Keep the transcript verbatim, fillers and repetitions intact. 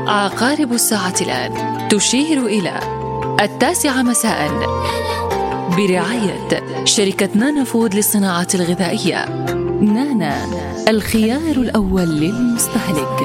عقارب الساعة الآن تشير إلى التاسعة مساء برعاية شركة نانا فود للصناعات الغذائية. نانا، الخيار الأول للمستهلك.